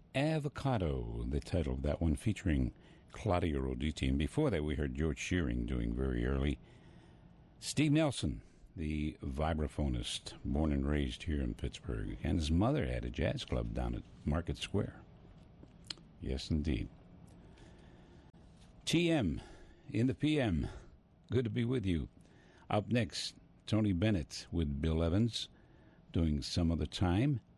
Avocado, the title of that one, featuring Claudia Roditi. And before that, we heard George Shearing doing very early. Steve Nelson, the vibraphonist, born and raised here in Pittsburgh. And his mother had a jazz club down at Market Square. Yes, indeed. TM in the PM. Good to be with you. Up next, Tony Bennett with Bill Evans doing Some Other Time.